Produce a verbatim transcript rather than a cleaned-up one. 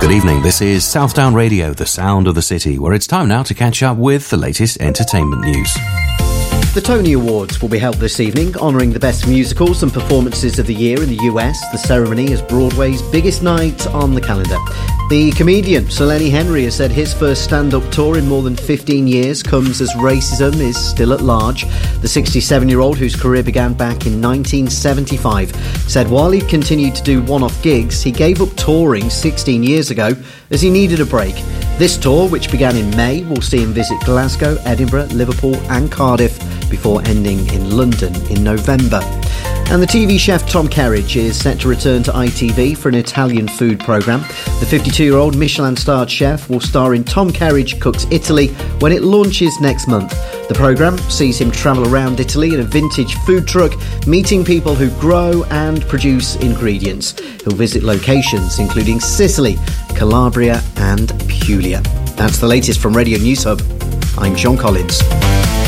Good evening, this is Southdown Radio, the sound of the city, where it's time now to catch up with the latest entertainment news. The Tony Awards will be held this evening, honouring the best musicals and performances of the year in the U S. The ceremony is Broadway's biggest night on the calendar. The comedian Sir Lenny Henry has said his first stand-up tour in more than fifteen years comes as racism is still at large. The sixty-seven-year-old, whose career began back in nineteen seventy-five, said while he continued to do one-off gigs, he gave up touring sixteen years ago as he needed a break. This tour, which began in May, will see him visit Glasgow, Edinburgh, Liverpool and Cardiff before ending in London in November. And the T V chef Tom Kerridge is set to return to I T V for an Italian food programme. The fifty-two-year-old Michelin-starred chef will star in Tom Kerridge Cooks Italy when it launches next month. The programme sees him travel around Italy in a vintage food truck, meeting people who grow and produce ingredients. He'll visit locations including Sicily, Calabria and Puglia. That's the latest from Radio News Hub. I'm John Collins.